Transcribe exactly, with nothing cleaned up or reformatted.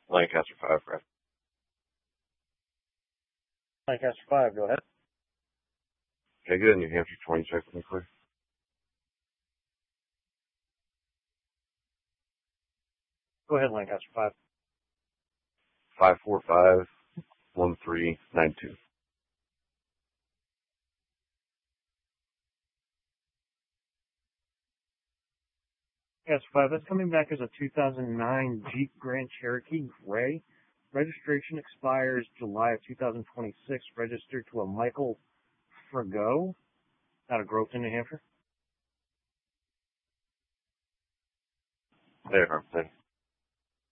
Lancaster five, right? Lancaster five, go ahead. Okay, good. New Hampshire twenty, check with me, clear. Go ahead, Lancaster five. five four five, one three nine two. Lancaster five, that's coming back as a two thousand nine Jeep Grand Cherokee Gray. Registration expires July of two thousand twenty-six, registered to a Michael Frago out of Groveton, New Hampshire. There, thanks.